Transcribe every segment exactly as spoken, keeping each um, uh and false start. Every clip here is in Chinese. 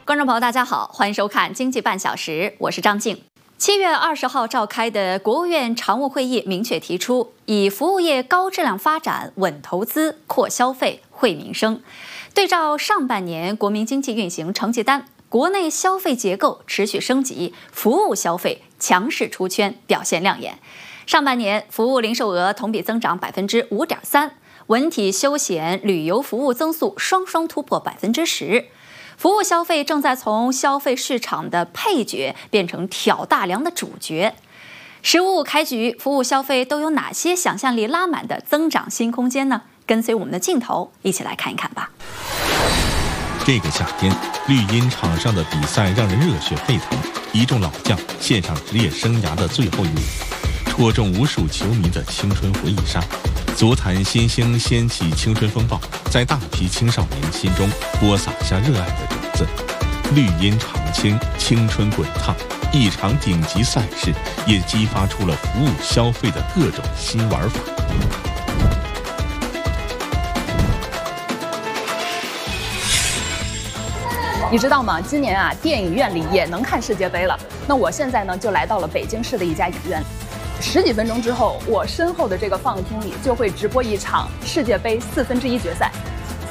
观众朋友，大家好，欢迎收看《经济半小时》，我是张静。七月二十号召开的国务院常务会议明确提出，以服务业高质量发展、稳投资、扩消费、惠民生。对照上半年国民经济运行成绩单，国内消费结构持续升级，服务消费强势出圈，表现亮眼。上半年服务零售额同比增长百分之五点三，文体休闲旅游服务增速双双突破百分之十。服务消费正在从消费市场的配角变成挑大梁的主角。十五开局，服务消费都有哪些想象力拉满的增长新空间呢？跟随我们的镜头一起来看一看吧。 这个夏天，绿茵场上的比赛让人热血沸腾，一众老将献上职业生涯的最后一舞，戳中无数球迷的青春回忆杀。足坛新星掀起青春风暴，在大批青少年心中播撒下热爱的种子。绿茵常青，青春滚烫，一场顶级赛事也激发出了服务消费的各种新玩法。 你知道吗？今年啊，电影院里也能看世界杯了。那我现在呢，就来到了北京市的一家影院。十几分钟之后，我身后的这个放映厅里就会直播一场世界杯四分之一决赛。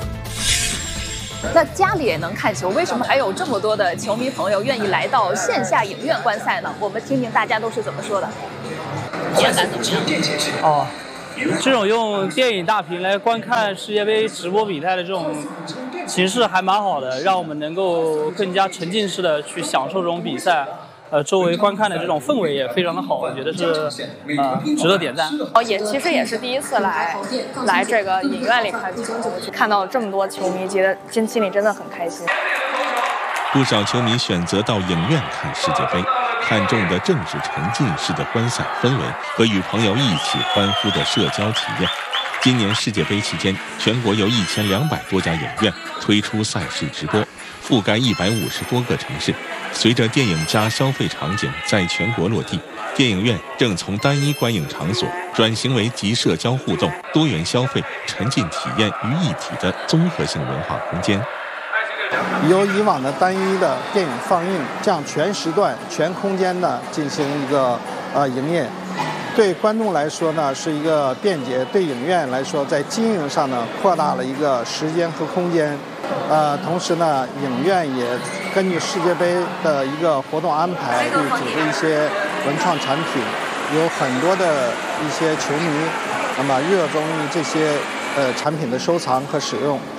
那家里也能看球，为什么还有这么多的球迷朋友愿意来到线下影院观赛呢？我们听听大家都是怎么说的。观感怎么样？ 哦，这种用电影大屏来观看世界杯直播比赛的这种形式还蛮好的，让我们能够更加沉浸式的去享受这种比赛。呃，周围观看的这种氛围也非常的好，我觉得是呃值得点赞。 哦，也其实也是第一次来来这个影院里看球，看到这么多球迷，觉得真心里真的很开心。 不少球迷选择到影院看世界杯，看重的正是沉浸式的观赛氛围和与朋友一起欢呼的社交体验。今年世界杯期间，全国有一千两百多家影院推出赛事直播，覆盖一百五十多个城市。随着电影加消费场景在全国落地，电影院正从单一观影场所转型为集社交互动、多元消费、沉浸体验于一体的综合性文化空间。 由以往的单一的电影放映，这样全时段、全空间的进行一个呃营业，对观众来说呢是一个便捷，对影院来说在经营上呢扩大了一个时间和空间。呃，同时呢，影院也根据世界杯的一个活动安排，对组织一些文创产品，有很多的一些球迷，那么热衷于这些呃产品的收藏和使用。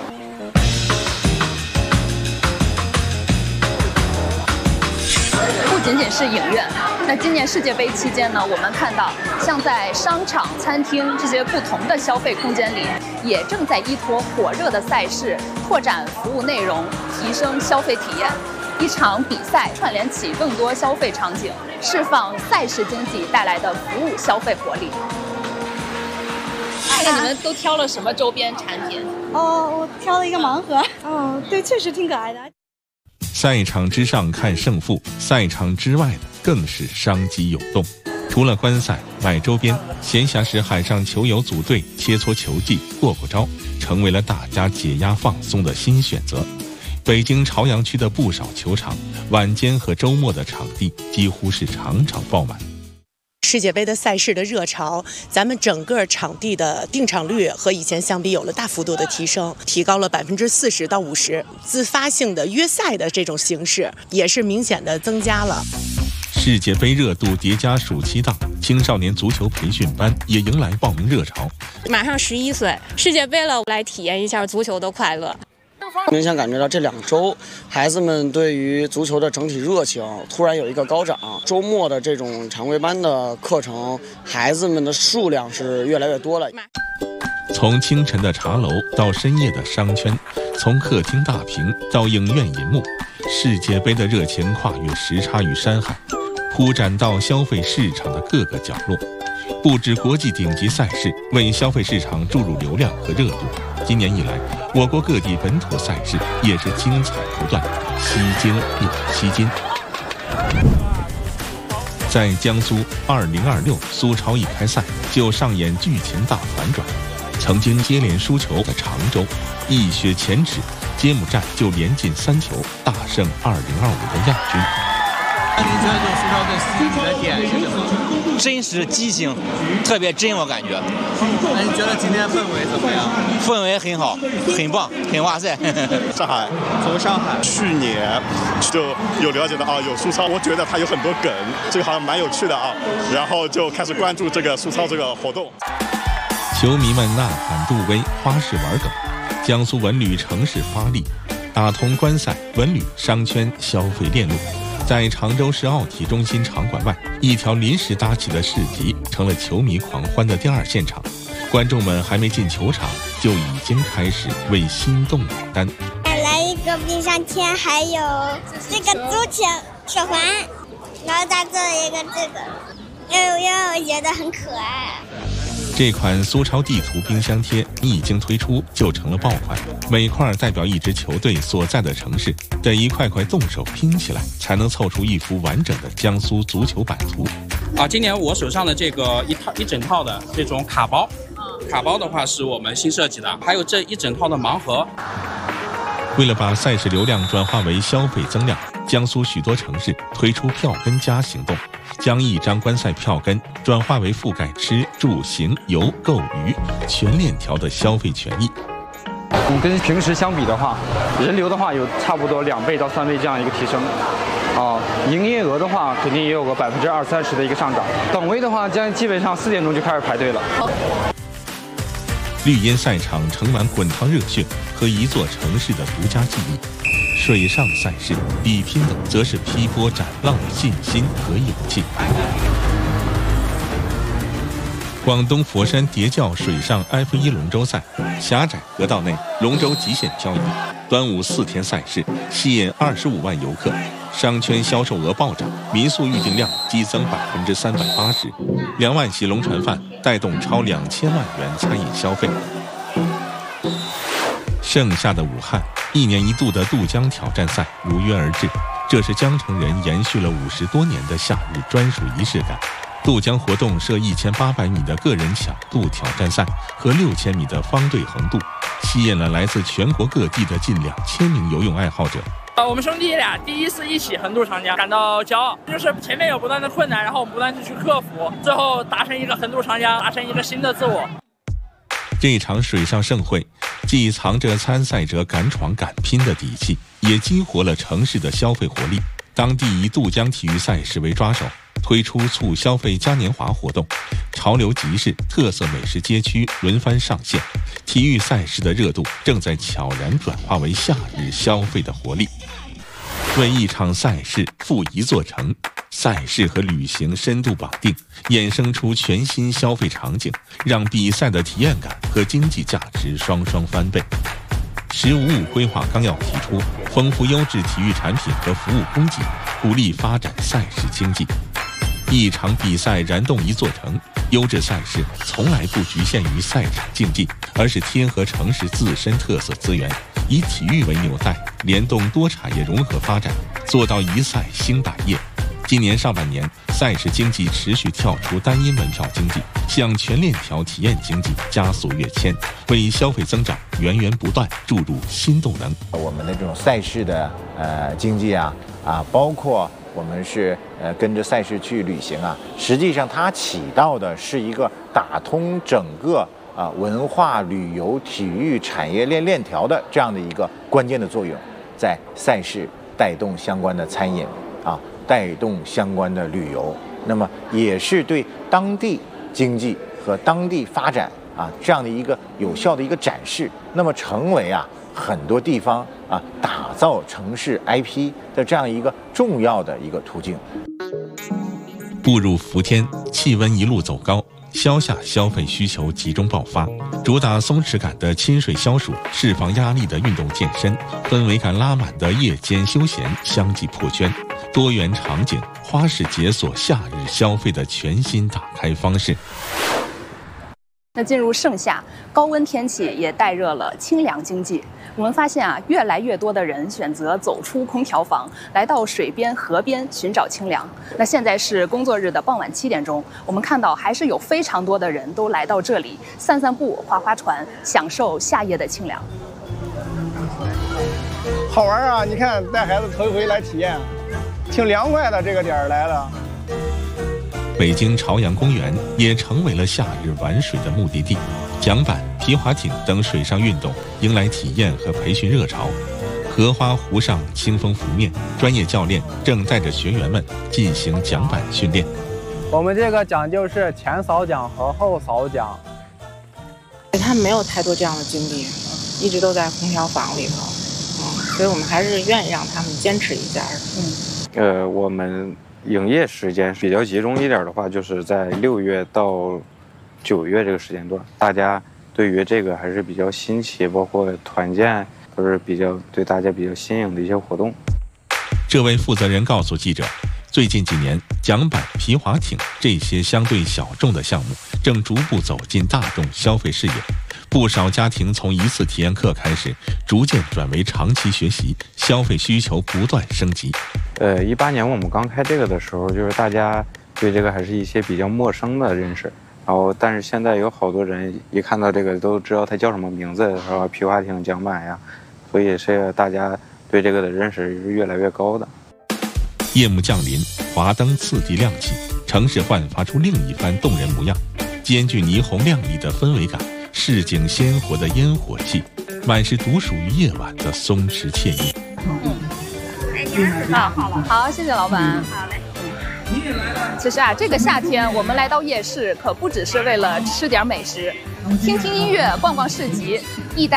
不仅仅是影院，那今年世界杯期间呢，我们看到像在商场、餐厅这些不同的消费空间里，也正在依托火热的赛事，扩展服务内容，提升消费体验。一场比赛串联起更多消费场景，释放赛事经济带来的服务消费活力。那你们都挑了什么周边产品？ 哦，我挑了一个盲盒。哦，对，确实挺可爱的。 赛场之上看胜负，赛场之外的更是商机涌动。除了观赛、买周边，闲暇时海上球友组队切磋球技、过过招，成为了大家解压放松的新选择。北京朝阳区的不少球场，晚间和周末的场地几乎是场场爆满。 世界杯的赛事的热潮，咱们整个场地的订场率和以前相比有了大幅度的提升，提高了百分之四十到五十。自发性的约赛的这种形式也是明显的增加了。 世界杯热度叠加暑期档，青少年足球培训班也迎来报名热潮。 马上十一岁，世界杯了，我来体验一下足球的快乐。 明显感觉到这两周孩子们对于足球的整体热情突然有一个高涨，周末的这种常规班的课程，孩子们的数量是越来越多了。 从清晨的茶楼到深夜的商圈，从客厅大屏到影院银幕，世界杯的热情跨越时差与山海，铺展到消费市场的各个角落。不止国际顶级赛事为消费市场注入流量和热度，今年以来，我国各地本土赛事也是精彩不断，吸金又吸金。在江苏，二零二六苏超一开赛就上演剧情大反转。曾经接连输球的常州，一雪前耻， 揭幕战就连进三球，大胜二零二五的亚军。 那您觉得这个苏超最吸引你的点是什么？真实激情，特别真，我感觉。那您觉得今天氛围怎么样？氛围很好，很棒，很哇塞。 上海， 从上海。 去年就有了解到啊，有苏超，我觉得它有很多梗，这个好像蛮有趣的啊，然后就开始关注这个苏超这个活动。 球迷们呐喊助威，花式玩梗。江苏文旅城市发力，打通观赛、文旅、商圈消费链路。在常州市奥体中心场馆外，一条临时搭起的市集成了球迷狂欢的第二现场。观众们还没进球场，就已经开始为心动买单。 来一个冰箱贴，还有这个足球手环，然后再做了一个这个，因为因为我觉得很可爱。 这款苏超地图冰箱贴一经推出就成了爆款，每块代表一支球队所在的城市，得一块块动手拼起来，才能凑出一幅完整的江苏足球版图。 啊，今年我手上的这个一套一整套的这种卡包，卡包的话是我们新设计的，还有这一整套的盲盒。 为了把赛事流量转化为消费增量，江苏许多城市推出票根加行动，将一张观赛票根转化为覆盖吃住行游购娱全链条的消费权益。 跟平时相比的话，人流的话有差不多两倍到三倍这样一个提升，啊，营业额的话肯定也有个百分之二三十的一个上涨。等位的话，将基本上四点钟就开始排队了。 绿茵赛场盛满滚烫热血和一座城市的独家记忆，水上赛事比拼的则是劈波斩浪的信心和勇气。广东佛山叠嶂水上 F 一 龙舟赛，狭窄河道内龙舟极限漂移，端午四天赛事吸引二十五万游客，商圈销售额暴涨，民宿预订量激增百分之三百八十，两万席龙船饭带动超两千万元餐饮消费。盛夏的武汉，一年一度的渡江挑战赛如约而至，这是江城人延续了五十多年的夏日专属仪式感。渡江活动设一千八百米的个人抢渡挑战赛和六千米的方队横渡，吸引了来自全国各地的近两千名游泳爱好者。 呃，我们兄弟俩第一次一起横渡长江，感到骄傲。就是前面有不断的困难，然后我们不断的去克服，最后达成一个横渡长江，达成一个新的自我。 这场水上盛会既藏着参赛者敢闯敢拼的底气，也激活了城市的消费活力。当地以渡江体育赛事为抓手，推出促消费嘉年华活动，潮流集市、特色美食街区轮番上线，体育赛事的热度正在悄然转化为夏日消费的活力。为一场赛事赴一座城，赛事和旅行深度绑定，衍生出全新消费场景，让比赛的体验感和经济价值双双翻倍。十五五规划纲要提出，丰富优质体育产品和服务供给，鼓励发展赛事经济。一场比赛燃动一座城，优质赛事从来不局限于赛场竞技，而是贴合城市自身特色资源，以体育为纽带，联动多产业融合发展，做到一赛兴百业。今年上半年，赛事经济持续跳出单一门票经济，向全链条体验经济加速跃迁，为消费增长源源不断注入新动能。 我们的这种赛事的呃经济啊啊，包括我们是呃跟着赛事去旅行啊，实际上它起到的是一个打通整个啊文化旅游体育产业链链条的这样的一个关键的作用，在赛事带动相关的餐饮啊，带动相关的旅游，那么也是对当地经济和当地发展啊这样的一个有效的一个展示，那么成为啊很多地方啊打造城市 I P 的这样一个重要的一个途径。 步入伏天，气温一路走高，消夏消费需求集中爆发，主打松弛感的亲水消暑，释放压力的运动健身，氛围感拉满的夜间休闲相继破圈，多元场景花式解锁夏日消费的全新打开方式。 那进入盛夏，高温天气也带热了清凉经济。我们发现啊，越来越多的人选择走出空调房，来到水边、河边寻找清凉。那现在是工作日的傍晚七点钟，我们看到还是有非常多的人都来到这里散散步、划划船，享受夏夜的清凉。 好玩啊！你看带孩子头一回来体验，挺凉快的。这个点儿来了。 北京朝阳公园也成为了夏日玩水的目的地，桨板、皮划艇等水上运动迎来体验和培训热潮。荷花湖上清风拂面，专业教练正带着学员们进行桨板训练。 我们这个讲究是前扫桨和后扫桨。 他们没有太多这样的经历，一直都在空调房里头，嗯，所以我们还是愿意让他们坚持一下。 嗯，呃，我们营业时间比较集中一点的话，就是在六月到九月这个时间段，大家对于这个还是比较新奇，包括团建都是比较对大家比较新颖的一些活动。 这位负责人告诉记者，最近几年，桨板、皮划艇这些相对小众的项目正逐步走进大众消费视野。不少家庭从一次体验课开始，逐渐转为长期学习，消费需求不断升级。 呃，一八年我们刚开这个的时候，就是大家对这个还是一些比较陌生的认识。然后，但是现在有好多人一看到这个都知道它叫什么名字，是吧？皮划艇、桨板呀，所以这个大家对这个的认识是越来越高的。 夜幕降临，华灯次第亮起，城市焕发出另一番动人模样，兼具霓虹亮丽的氛围感，市井鲜活的烟火气，满是独属于夜晚的松弛惬意。 嗯，啊，好了，好，谢谢老板。好嘞。其实啊，这个夏天我们来到夜市，可不只是为了吃点美食，听听音乐，逛逛市集，